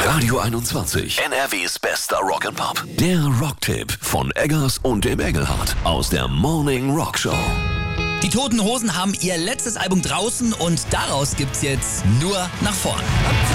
Radio 21, NRWs bester Rock'n'Pop. Der Rocktipp von Eggers und dem Engelhardt aus der Morning Rock Show. Die Toten Hosen haben ihr letztes Album draußen und daraus gibt's jetzt nur nach vorn.